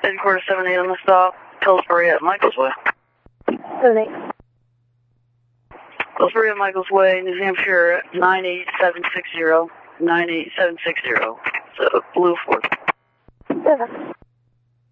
Headquarters 78 on the stop. Pillsbury at Michael's Way. 78. Pillsbury at Michael's Way, New Hampshire 98760. 98760. So, Blue 4. Okay.